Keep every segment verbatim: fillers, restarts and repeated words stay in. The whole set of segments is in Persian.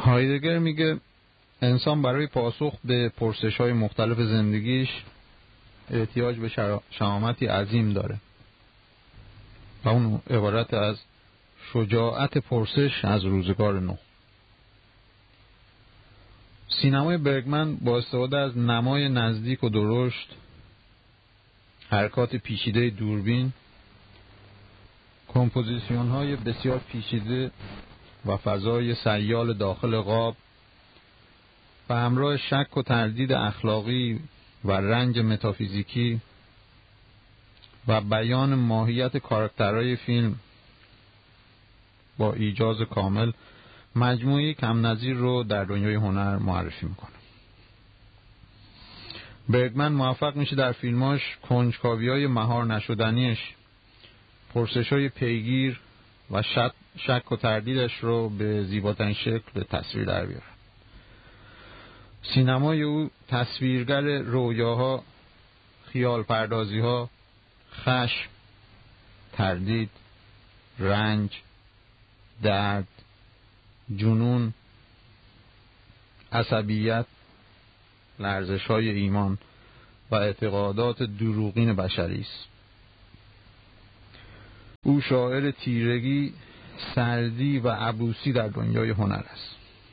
هایدگر میگه انسان برای پاسخ به پرسش‌های مختلف زندگیش احتیاج به شهامتی عظیم داره و اون عبارت از شجاعت پرسش از روزگار نو. سینمای برگمن با استفاده از نمای نزدیک و درشت، حرکات پیچیده دوربین، کمپوزیشن‌های بسیار پیچیده و فضای سیال داخل قاب و همراه شک و تردید اخلاقی و رنج متافیزیکی و بیان ماهیت کاراکترهای فیلم با ایجاز کامل مجموعی کم نظیر رو در دنیای هنر معرفی میکنه. برگمن موفق میشه در فیلماش کنجکاوی‌های مهار نشدنیش، پرسش‌های پیگیر و شک, شک و تردیدش رو به زیباترین شکل به تصویر در بیاره. سینمای او تصویرگر رویاها، خیال پردازی‌ها، خشم، تردید، رنج، درد، جنون، عصبیت، لرزش‌های ایمان و اعتقادات دروغین بشری است. او شاعر تیرگی، سردی و عبوسی در دنیای هنر است.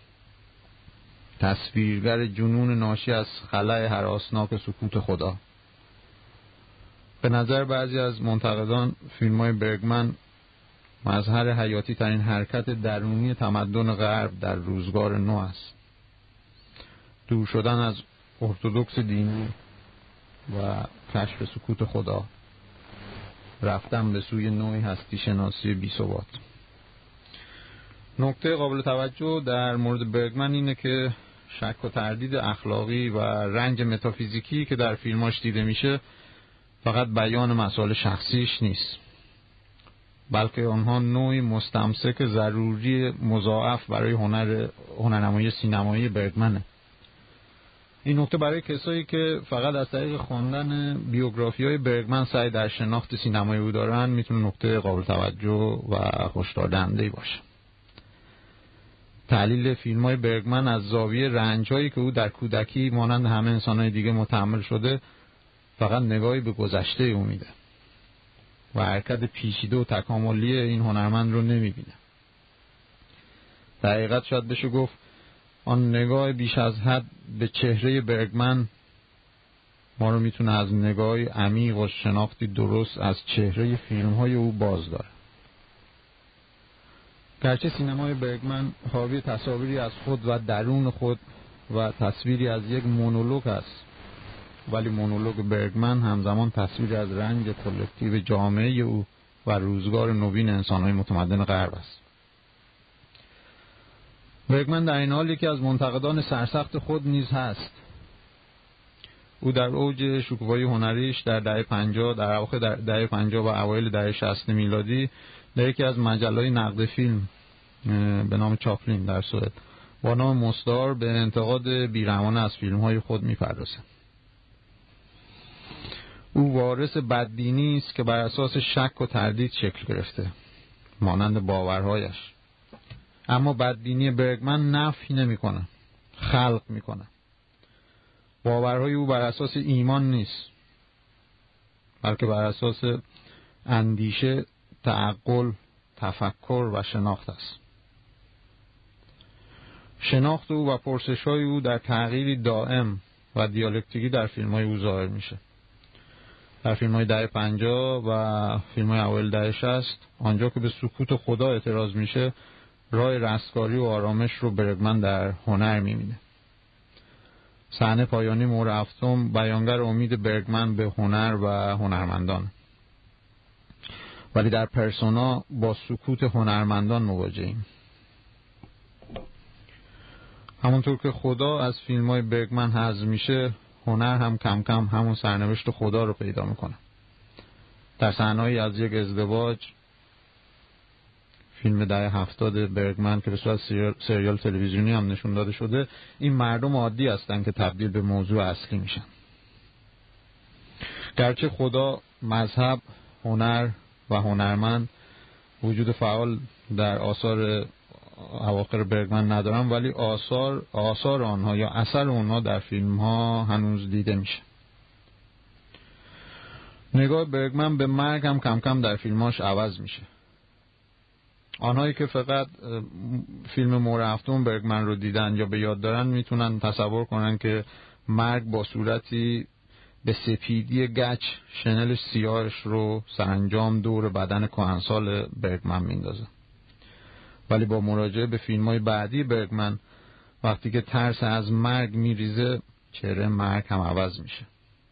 تصویرگر جنون ناشی از خلأ هراسناک سکوت خدا. به نظر بعضی از منتقدان فیلم‌های برگمن مظهر حیاتی ترین حرکت درونی تمدن غرب در روزگار نو است. دور شدن از ارتدوکس دینی و کشف سکوت خدا، رفتن به سوی نوعی هستی شناسی بی ثبات. نکته قابل توجه در مورد برگمن اینه که شک و تردید اخلاقی و رنج متافیزیکی که در فیلماش دیده میشه فقط بیان مسائل شخصیش نیست، بلکه آنها نوعی مستمسک ضروری مضاعف برای هنر هنرنمایی سینمایی برگمنه. این نکته برای کسایی که فقط از طریق خواندن بیوگرافی‌های برگمن سعی در شناخت سینمایی او دارن میتونه نکته قابل توجه و هشدار دهنده‌ای باشه. تحلیل فیلم‌های برگمن از زاویه رنج‌هایی که او در کودکی مانند همه انسان‌های دیگه متحمل شده فقط نگاهی به گذشته او میده و حرکت پیچیده و تکاملی این هنرمند رو نمیبینه. در حقیقت شاید بشه گفت آن نگاه بیش از حد به چهره برگمن ما رو میتونه از نگاهی عمیق و شناختی درست از چهره فیلم‌های او باز داره. گرچه سینمای برگمن حاوی تصاویری از خود و درون خود و تصویری از یک مونولوگ است، ولی مونولوگ برگمن همزمان تصویری از رنج کلکتیو جامعه او و روزگار نوین انسان‌های متمدن غرب است. برگمن در این حال یکی از منتقدان سرسخت خود نیز هست. او در اوج شکوفایی هنریش در دهه پنجاه، در اواخر در دهه پنجاه و اوایل دهه شصت میلادی در یکی از مجله‌های نقد فیلم به نام چاپلین در سوئد با نام مستعار به انتقاد بیرحمانه از فیلم‌های خود می‌پردازد. او وارث بددینی است که بر اساس شک و تردید شکل گرفته، مانند باورهایش. اما بددینی برگمن نفی نمی‌کنه، خلق می‌کنه. باورهای او بر اساس ایمان نیست، بلکه بر اساس اندیشه، تعقل، تفکر و شناخت است. شناخت او و پرسش‌های او در تغییری دائم و دیالکتیکی در فیلم‌های او ظاهر میشه. در فیلم‌های دهه پنجاه و فیلم‌های اوایل دهه شصت آنجا که به سکوت خدا اعتراض میشه، راه رستگاری و آرامش رو برگمن در هنر می‌بینه. صحنه پایانی مهر هفتم بیانگر امید برگمن به هنر و هنرمندان، ولی در پرسونا با سکوت هنرمندان مواجهیم. همونطور که خدا از فیلم‌های برگمن حذف میشه، هنر هم کم کم همون سرنوشت خدا رو پیدا میکنه. در صحنه‌ای از یک ازدواج، فیلم دهه هفتاد برگمن که به صورت سریال تلویزیونی هم نشون داده شده، این مردم عادی هستن که تبدیل به موضوع اصلی میشن. گرچه خدا، مذهب، هنر و هنرمند وجود فعال در آثار اواخر برگمن ندارم، ولی آثار آثار آنها یا اثر آنها در فیلم ها هنوز دیده میشه. نگاه برگمن به مرگ هم کم کم در فیلماش عوض میشه. آنهایی که فقط فیلم مهر هفتم برگمن رو دیدن یا به یاد دارن میتونن تصور کنن که مرگ با صورتی به سپیدی گچ شنل سیاهش رو سرانجام دور بدن کهنسال برگمن میندازه. ولی با مراجعه به فیلم‌های بعدی برگمن، وقتی که ترس از مرگ میریزه، چهره مرگ هم عوض میشه.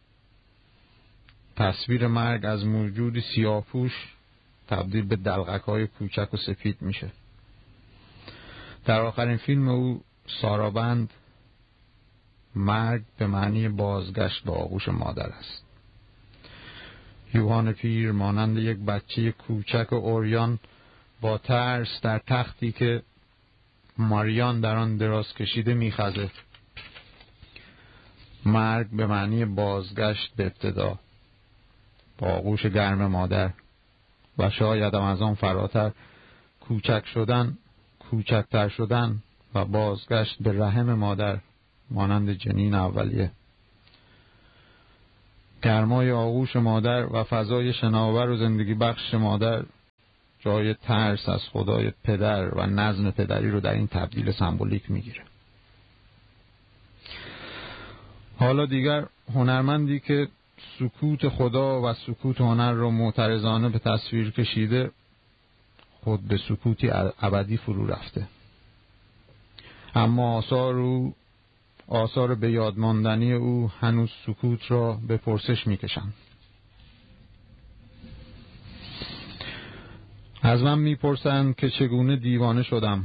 تصویر مرگ از موجودی سیاه‌پوش تبدیل به دلغک‌های کوچک و سفید میشه. در آخرین فیلم او سارابند، مرگ به معنی بازگشت به آغوش مادر است. یوهان پیر مانند یک بچه کوچک و عریان با ترس در تختی که ماریان در آن دراز کشیده میخزه. مرگ به معنی بازگشت به ابتدا، با آغوش گرم مادر و شاید هم از آن فراتر کوچک شدن، کوچکتر شدن و بازگشت به رحم مادر مانند جنین اولیه. گرمای آغوش مادر و فضای شناور و زندگی بخش مادر جای ترس از خدای پدر و نظم پدری رو در این تبدیل سمبولیک میگیره. حالا دیگر هنرمندی که سکوت خدا و سکوت هنر رو معترضانه به تصویر کشیده، خود به سکوتی ابدی فرو رفته. اما آثار او، آثار به یاد ماندنی او هنوز سکوت را به پرسش میکشند. از من میپرسند که چگونه دیوانه شدم.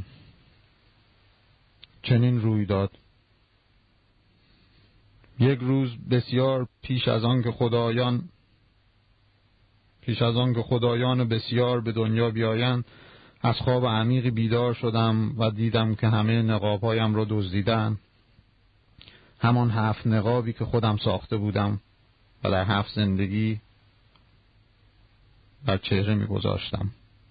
چنین روی داد. یک روز بسیار پیش از آن که خدایان پیش از آن که خدایان بسیار به دنیا بیایند، از خواب عمیقی بیدار شدم و دیدم که همه نقابهایم را دزدیدند. همان هفت نقابی که خودم ساخته بودم و در هفت زندگی بر چهره می‌گذاشتم.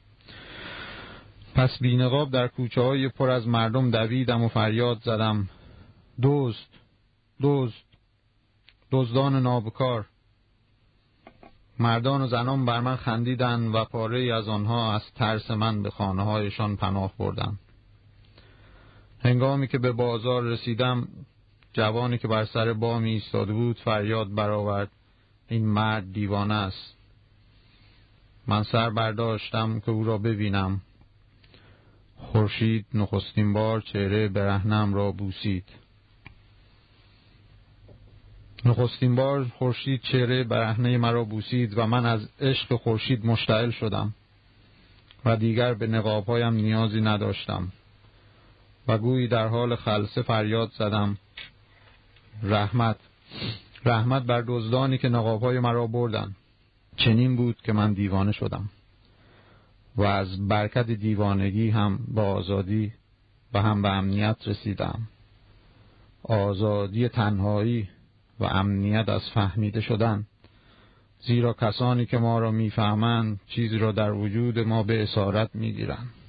پس بی نقاب در کوچه های پر از مردم دویدم و فریاد زدم: دزد، دزد، دزدان نابکار. مردان و زنان بر من خندیدند و پاره از آنها از ترس من به خانه هایشان پناه بردند. هنگامی که به بازار رسیدم، جوانی که بر سر بامی ایستاده بود فریاد برآورد: این مرد دیوانه است. من سر برداشتم که او را ببینم. خورشید نخستین بار چهره برهنه‌ام را بوسید. نخستین بار خورشید چهره برهنه مرا بوسید و من از عشق خورشید مشتعل شدم و دیگر به نقابهایم نیازی نداشتم و گویی در حال خلسه فریاد زدم: رحمت، رحمت بر دزدانی که نقابهای مرا بردند. چنین بود که من دیوانه شدم و از برکت دیوانگی هم به آزادی و هم به امنیت رسیدم. آزادی تنهایی و امنیت از فهمیده شدن، زیرا کسانی که ما را میفهمند چیزی را در وجود ما به اسارت میگیرند.